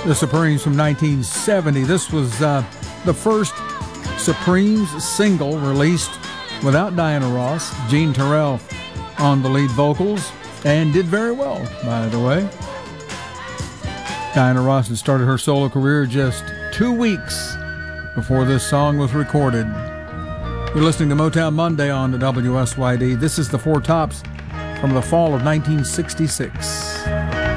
The Supremes from 1970. This was the first Supremes single released without Diana Ross. Jean Terrell on the lead vocals, and did very well, by the way. Diana Ross had started her solo career just 2 weeks before this song was recorded. You're listening to Motown Monday on the WSYD. This is the Four Tops from the fall of 1966.